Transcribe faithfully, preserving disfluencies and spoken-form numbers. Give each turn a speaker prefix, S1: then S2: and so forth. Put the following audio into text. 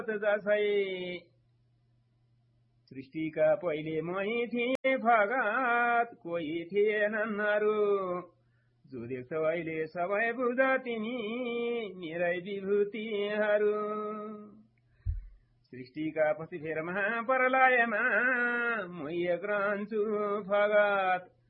S1: जसै सृष्टिका पहिले मै थिए फगत कोही थिएनन् अरू जो देख्छौ अहिले सबै बुझ तिमी मेरै विभूतिहरू सृष्टिका पछि फेर महाप्रलयमा म एक रहन्छु फगत